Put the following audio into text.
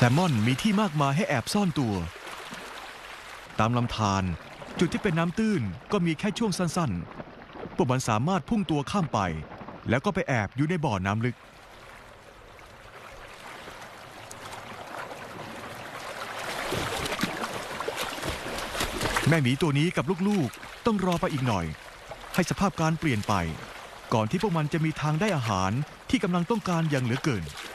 มอนมีที่มากมายให้แอบซ่อนตัวตามลำธารจุดที่เป็นน้ำตื้นก็มีแค่ช่วงสั้นๆพวกมันสามารถพุ่งตัวข้ามไปแล้วก็ไปแอบอยู่ในบ่อน้ำลึกแม่หมีตัวนี้กับลูกๆต้องรอไปอีกหน่อยให้สภาพการเปลี่ยนไปก่อนที่พวกมันจะมีทางได้อาหารที่กำลังต้องการอย่างเหลือเกิน